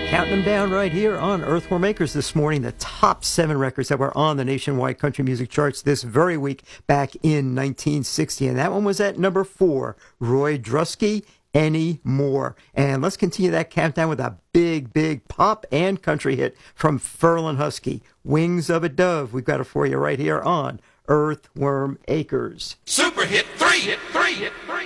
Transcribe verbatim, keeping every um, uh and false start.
Counting them down right here on Earthworm Acres this morning, the top seven records that were on the nationwide country music charts this very week back in nineteen sixty. And that one was at number four, Roy Drusky, Any More. And let's continue that countdown with a big, big pop and country hit from Ferlin Husky, Wings of a Dove. We've got it for you right here on Earthworm Acres. Super hit three, hit three, hit three.